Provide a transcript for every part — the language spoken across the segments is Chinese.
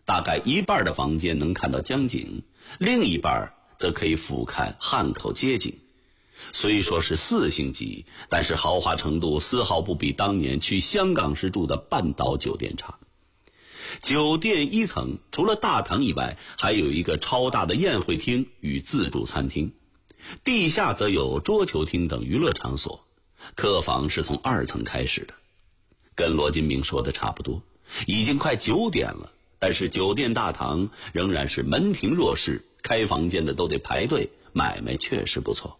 大概一半的房间能看到江景，另一半则可以俯瞰汉口街景。虽说是4星级，但是豪华程度丝毫不比当年去香港时住的半岛酒店差。酒店1层除了大堂以外，还有一个超大的宴会厅与自助餐厅，地下则有桌球厅等娱乐场所。客房是从2层开始的。跟罗金明说的差不多，已经快9点了，但是酒店大堂仍然是门庭若市，开房间的都得排队，买卖确实不错。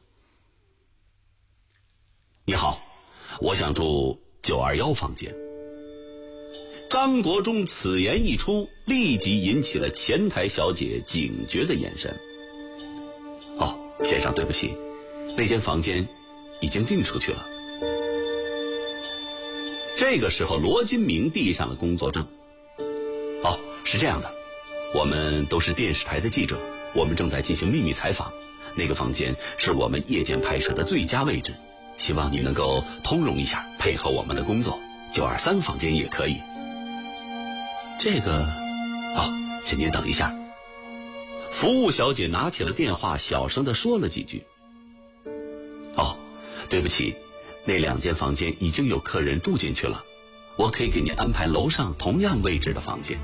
你好，我想住921房间。张国忠此言一出，立即引起了前台小姐警觉的眼神。哦，先生，对不起，那间房间已经订出去了。这个时候，罗金明递上了工作证。哦，是这样的，我们都是电视台的记者，我们正在进行秘密采访。那个房间是我们夜间拍摄的最佳位置，希望你能够通融一下，配合我们的工作。923房间也可以。这个，好，请您等一下。服务小姐拿起了电话，小声地说了几句。哦，对不起，那2间房间已经有客人住进去了，我可以给您安排楼上同样位置的房间。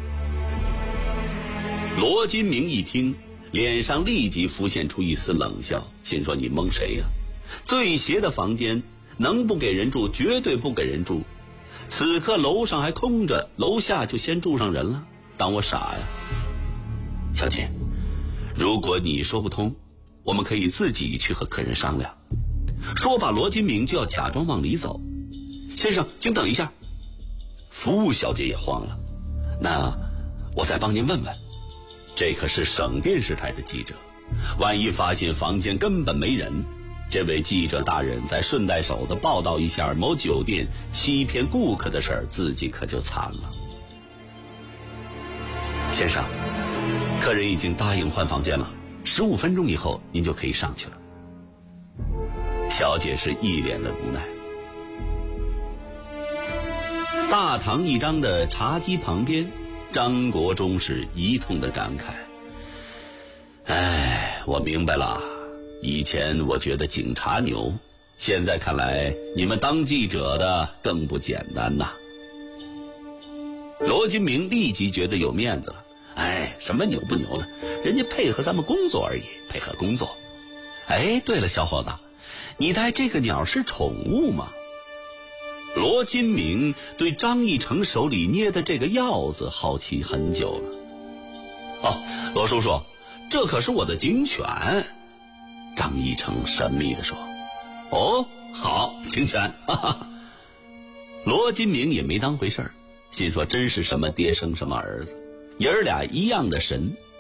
罗金明一听，脸上立即浮现出一丝冷笑，心说你蒙谁呀？最邪的房间能不给人住绝对不给人住，此刻楼上还空着，楼下就先住上人了，当我傻呀？小姐，如果你说不通，我们可以自己去和客人商量。说罢，罗金明就要假装往里走。先生，请等一下。服务小姐也慌了，那我再帮您问问，这可是省电视台的记者，万一发现房间根本没人，这位记者大人再顺带手的报道一下某酒店欺骗顾客的事儿，自己可就惨了。先生，客人已经答应换房间了，15分钟以后您就可以上去了。小姐是一脸的无奈。大堂一张的茶几旁边，张国忠是一通的感慨。哎，我明白了，以前我觉得警察牛，现在看来你们当记者的更不简单呐。罗金明立即觉得有面子了。哎，什么牛不牛的，人家配合咱们工作而已，配合工作。哎，对了，小伙子，你带这个鸟是宠物吗？罗金明对张义成手里捏的这个鹞子好奇很久了。哦，罗叔叔，这可是我的警犬。张义成神秘地说。哦，好，警犬，哈哈。罗金明也没当回事儿，心说真是什么爹生什么儿子，爷儿俩一样的神，